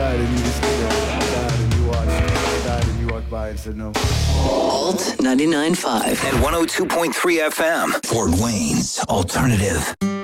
died and you just died and you watched. I died and you walked by and said no. Alt 99.5 and 102.3 FM. Fort Wayne's Alternative.